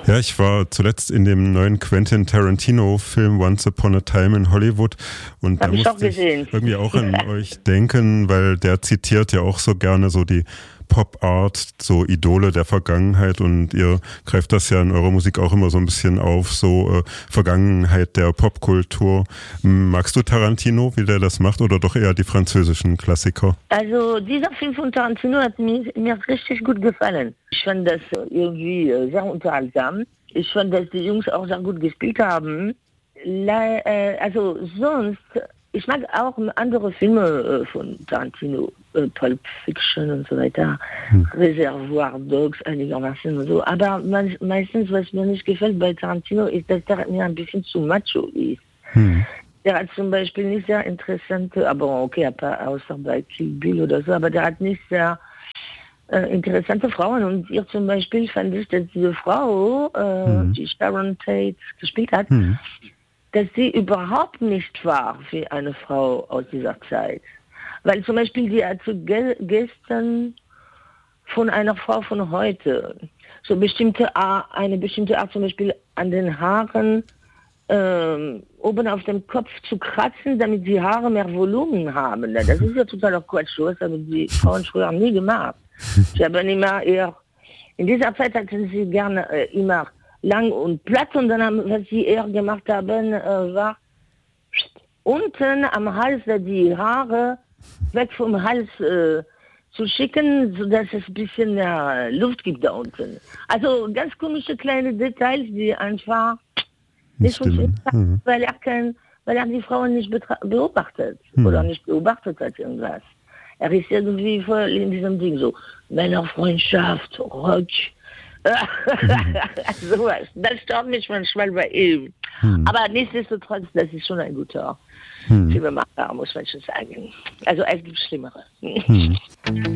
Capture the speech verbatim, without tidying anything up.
Ja, ich war zuletzt in dem neuen Quentin Tarantino-Film Once Upon a Time in Hollywood und Hab da ich musste auch gesehen. ich irgendwie auch an euch denken, weil der zitiert ja auch so gerne so die Pop-Art, so Idole der Vergangenheit und ihr greift das ja in eurer Musik auch immer so ein bisschen auf, so äh, Vergangenheit der Popkultur. Magst du Tarantino, wie der das macht, oder doch eher die französischen Klassiker? Also dieser Film von Tarantino hat mir, mir richtig gut gefallen. Ich fand das irgendwie sehr unterhaltsam. Ich fand, dass die Jungs auch sehr gut gespielt haben. Le- äh, also sonst, ich mag auch andere Filme äh, von Tarantino, äh, Pulp Fiction und so weiter, hm. Reservoir Dogs einigermaßen und so. Aber man, meistens, was mir nicht gefällt bei Tarantino, ist, dass der mir ein bisschen zu macho ist. Hm. Der hat zum Beispiel nicht sehr interessante, aber okay, außer bei Kill Bill oder so, aber der hat nicht sehr äh, interessante Frauen. Und ihr zum Beispiel fand ich, dass diese Frau, äh, hm. die Sharon Tate gespielt hat, hm. dass sie überhaupt nicht war wie eine Frau aus dieser Zeit. Weil zum Beispiel die hat so ge- gestern von einer Frau von heute so bestimmte Art, eine bestimmte Art zum Beispiel an den Haaren ähm, oben auf dem Kopf zu kratzen, damit die Haare mehr Volumen haben. Das ist ja totaler Quatsch. Das haben die Frauen früher nie gemacht. Sie haben immer eher, in dieser Zeit hatten sie gerne äh, immer lang und platt und dann haben, was sie eher gemacht haben, äh, war unten am Hals die Haare weg vom Hals äh, zu schicken, sodass es ein bisschen äh, Luft gibt da unten. Also ganz komische kleine Details, die einfach nicht funktionieren, mhm. weil er kein, weil er die Frauen nicht betra- beobachtet mhm. oder nicht beobachtet hat irgendwas. Er ist irgendwie voll in diesem Ding so, Männerfreundschaft, Rock, sowas. Das stört mich manchmal bei ihm. Hm. Aber nichtsdestotrotz, das ist schon ein guter hm. Filmemacher, muss man schon sagen. Also es gibt Schlimmere. Hm.